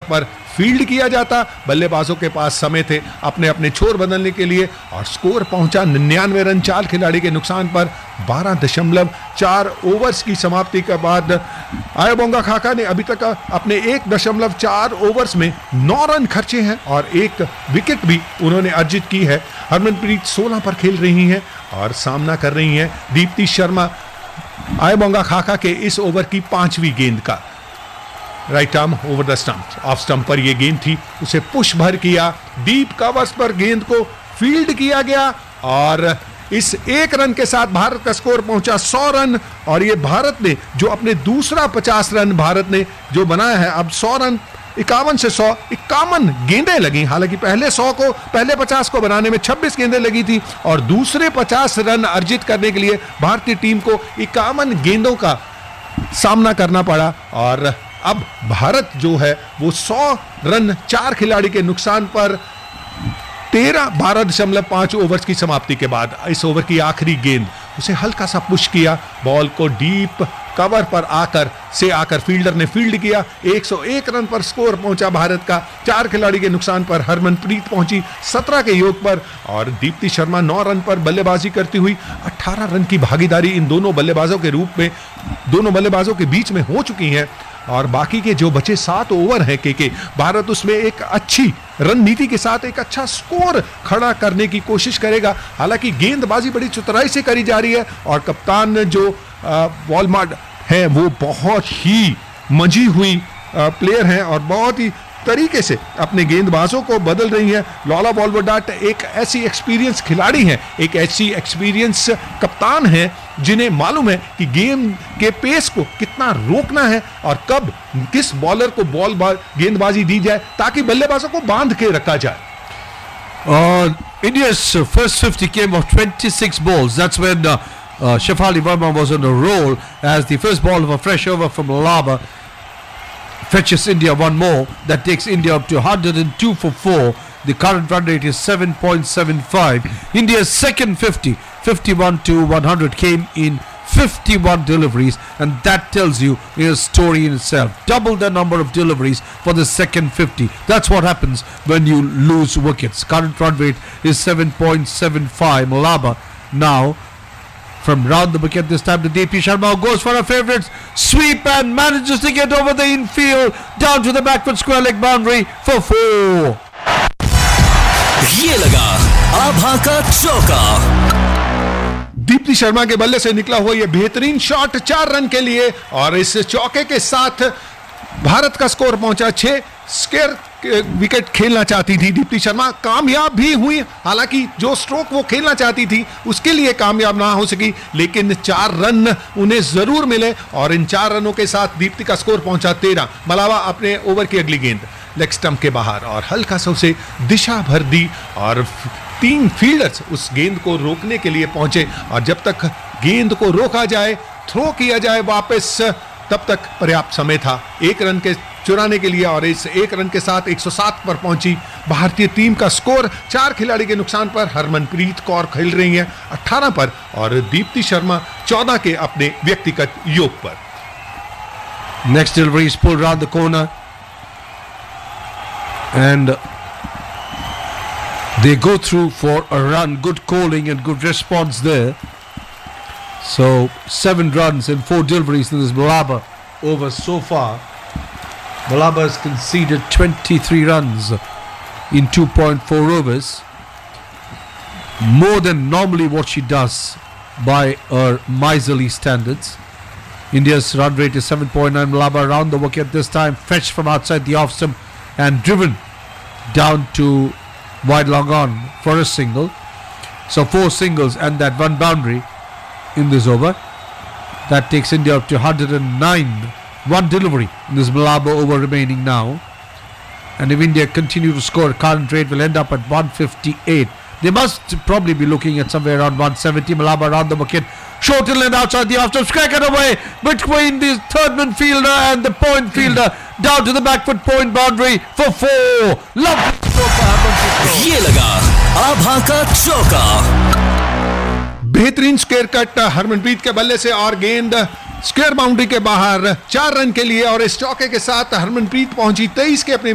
पर फील्ड किया जाता। बल्लेबाजों के पास समय थे अपने अपने छोर बदलने के लिए और स्कोर पहुंचा 99 रन 4 खिलाड़ी के नुकसान पर 12.4 ओवर्स की समाप्ति के बाद। आयाबोंगा खाका ने अभी तक अपने 1.4 ओवर्स में 9 रन खर्चे हैं और 1 विकेट भी उन्होंने अर्जित की है। हरमनप्रीत 16 पर खेल रही हैं और सामना कर रही हैं दीप्ति शर्मा आयाबोंगा खाका के इस ओवर की 5वीं गेंद का। Right arm over the stump, off stump पर यह गेंद थी, उसे पुश भर किया, डीप कवर्स पर गेंद को फील्ड किया गया और इस 1 रन के साथ भारत का स्कोर पहुंचा 100 रन। और ये भारत ने जो अपने दूसरा 50 रन भारत ने जो बनाया है, अब 100 रन 51 से 100 51 गेंदें लगी। हालांकि पहले 50 को बनाने में 26 गेंदें लगी थी और दूसरे 50 रन अर्जित करने के लिए भारतीय टीम को 51 गेंदों का सामना करना पड़ा। और अब भारत जो है वो 100 रन 4 खिलाड़ी के नुकसान पर 12.5 ओवर्स की समाप्ति के बाद इस ओवर की आखिरी गेंद उसे हल्का सा पुश किया, बॉल को डीप कवर पर आकर फील्डर ने फील्ड किया। 101 रन पर स्कोर पहुंचा भारत का। 4 खिलाड़ी के नुकसान पर हरमनप्रीत पहुंची 17 के योग पर और दीप्ति शर्मा 9 रन पर बल्लेबाजी करती हुई 18 रन की भागीदारी इन दोनों बल्लेबाजों के रूप में दोनों बल्लेबाजों के बीच में हो चुकी है। और बाकी के जो बचे 7 ओवर हैं के भारत उसमें एक अच्छी रणनीति के साथ एक अच्छा स्कोर खड़ा करने की कोशिश करेगा। हालांकि गेंदबाजी बड़ी चतुराई से करी जा रही है और कप्तान जो वॉलमार्ट है वो बहुत ही मंझी हुई प्लेयर हैं और बहुत ही तरीके से अपने गेंदबाजों को बदल रही है। लॉला वॉल्वरडाट एक ऐसी एक्सपीरियंस खिलाड़ी है, एक ऐसी एक्सपीरियंस कप्तान है जिन्हें मालूम है कि गेम के पेस को कितना रोकना है और कब किस बॉलर को गेंदबाजी दी जाए ताकि बल्लेबाजों को बांध के रखा जाए। India's first 50 came of 26 balls. That's when Shefali Verma was on a roll as the first ball of a fresh over from Laba fetches India one more. That takes India up to 102 for 4. The current run rate is 7.75. India's second 50, 51 to 100, came in 51 deliveries, and that tells you a story in itself. Double the number of deliveries for the second 50. That's what happens when you lose wickets. Current run rate is 7.75. Malaba now from round the wicket this time to Deepi Sharma, who goes for a favourite sweep and manages to get over the infield down to the backward square leg boundary for 4. ये लगा आभा का चौका। दीप्ति शर्मा के बल्ले से निकला हुआ यह बेहतरीन शॉट 4 रन के लिए और इस चौके के साथ भारत का स्कोर पहुंचा 6। स्क्वायर विकेट खेलना चाहती थी दीप्ति शर्मा, कामयाब भी हुई। हालांकि जो स्ट्रोक वो खेलना चाहती थी उसके लिए कामयाब ना हो सकी, लेकिन 4 रन उन्हें जरूर मिले और इन 4 रनों के साथ दीप्ति का स्कोर पहुंचा 13। मलावा अपने ओवर की अगली गेंद लेग स्टंप के बाहर और हल्का सा उसे दिशा भर दी और 3 फील्डर्स उस गेंद को रोकने के लिए पहुंचे और जब तक गेंद को रोका जाए, थ्रो किया जाए वापस, तब तक पर्याप्त समय था 1 रन के चुराने के लिए। और इस 1 रन के साथ 107 पर पहुंची भारतीय टीम का स्कोर। 4 खिलाड़ी के नुकसान पर हरमनप्रीत कौर खेल रही हैं 18 पर और दीप्ति शर्मा 14 के अपने व्यक्तिगत योग पर। Next delivery is pulled around the corner and they go through for a run. Good calling and good response there. So 7 runs and 4 deliveries in this Malaba over so far. Malaba has conceded 23 runs in 2.4 overs, more than normally what she does by her miserly standards. India's run rate is 7.9. Malaba around the wicket this time, fetched from outside the off stump and driven down to wide long on for a single. So 4 singles and that 1 boundary in this over. That takes India up to 109. 1 delivery in this Malaba over remaining now. And if India continue to score, current rate will end up at 158. They must probably be looking at somewhere around 170. Malaba around the wicket. Short and outside the off stump. Crack it away between the third man fielder and the point fielder. Down to the back foot point boundary for 4. Lovely stroke. ये लगा आभा का चौका। बेहतरीन square cut Harmanpreet के बल्ले से और गेंद स्क्वायर बाउंड्री के बाहर 4 रन के लिए और इस चौके के साथ हरमनप्रीत पहुंची 23 के अपने